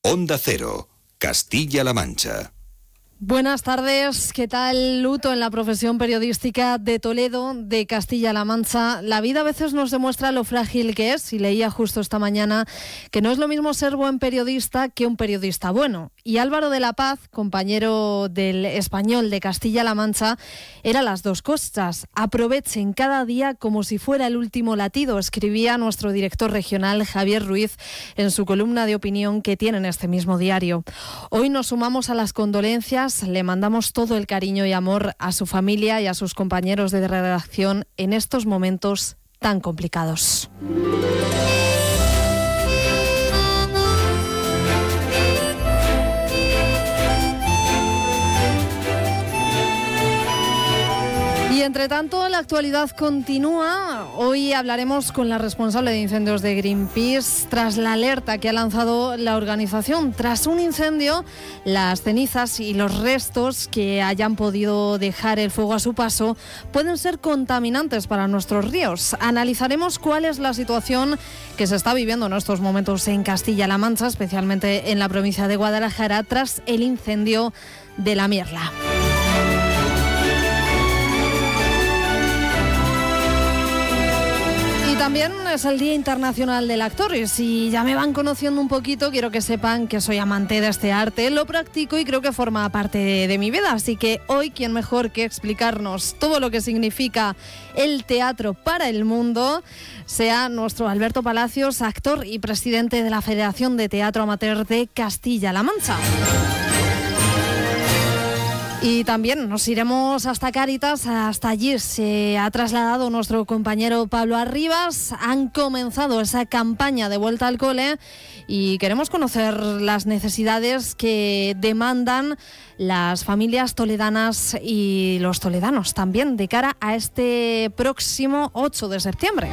Onda Cero, Castilla-La Mancha. Buenas tardes, ¿qué tal? Luto en la profesión periodística de Toledo, de Castilla-La Mancha. La vida a veces nos demuestra lo frágil que es, y leía justo esta mañana que no es lo mismo ser buen periodista que un periodista bueno. Y Álvaro de la Paz, compañero del Español de Castilla-La Mancha, era las dos cosas. Aprovechen cada día como si fuera el último latido, escribía nuestro director regional Javier Ruiz en su columna de opinión que tiene en este mismo diario. Hoy nos sumamos a las condolencias. Le mandamos todo el cariño y amor a su familia y a sus compañeros de redacción en estos momentos tan complicados. Y entre tanto, la actualidad continúa. Hoy hablaremos con la responsable de incendios de Greenpeace tras la alerta que ha lanzado la organización. Tras un incendio, las cenizas y los restos que hayan podido dejar el fuego a su paso pueden ser contaminantes para nuestros ríos. Analizaremos cuál es la situación que se está viviendo en estos momentos en Castilla-La Mancha, especialmente en la provincia de Guadalajara, tras el incendio de la Mierla. También es el Día Internacional del Actor y si ya me van conociendo un poquito, quiero que sepan que soy amante de este arte, lo practico y creo que forma parte de mi vida. Así que hoy, ¿quién mejor que explicarnos todo lo que significa el teatro para el mundo? Sea nuestro Alberto Palacios, actor y presidente de la Federación de Teatro Amateur de Castilla-La Mancha. Y también nos iremos hasta Cáritas, hasta allí se ha trasladado nuestro compañero Pablo Arribas. Han comenzado esa campaña de vuelta al cole y queremos conocer las necesidades que demandan las familias toledanas y los toledanos también de cara a este próximo 8 de septiembre.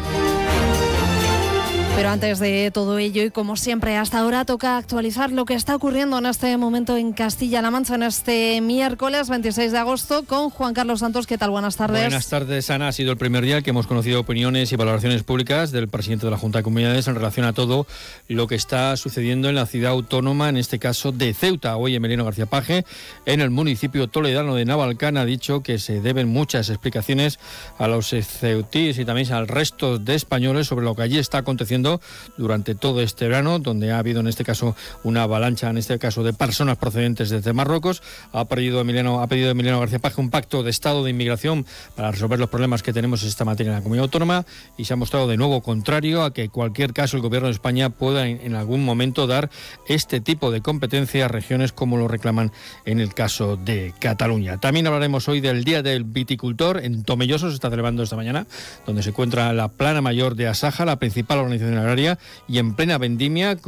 Pero antes de todo ello, y como siempre hasta ahora, toca actualizar lo que está ocurriendo en este momento en Castilla-La Mancha en este miércoles 26 de agosto con Juan Carlos Santos. ¿Qué tal? Buenas tardes. Buenas tardes, Ana. Ha sido el primer día que hemos conocido opiniones y valoraciones públicas del presidente de la Junta de Comunidades en relación a todo lo que está sucediendo en la ciudad autónoma, en este caso de Ceuta. Hoy Emiliano García Paje, en el municipio toledano de Navalcán, ha dicho que se deben muchas explicaciones a los ceutíes y también al resto de españoles sobre lo que allí está aconteciendo durante todo este verano, donde ha habido en este caso una avalancha, en este caso de personas procedentes desde Marruecos. Ha pedido Emiliano García Paje un pacto de Estado de inmigración para resolver los problemas que tenemos en esta materia en la comunidad autónoma y se ha mostrado de nuevo contrario a que en cualquier caso el gobierno de España pueda en algún momento dar este tipo de competencia a regiones como lo reclaman en el caso de Cataluña. También hablaremos hoy del Día del Viticultor. En Tomelloso se está celebrando esta mañana, donde se encuentra la Plana Mayor de Asaja, la principal organización agraria, y en plena vendimia